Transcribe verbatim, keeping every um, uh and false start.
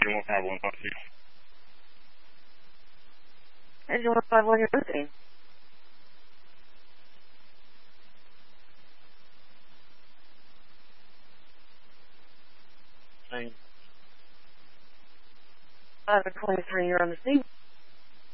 won't have one, not you. And you won't have one you're visiting. Thanks. five twenty-three, you're on the scene.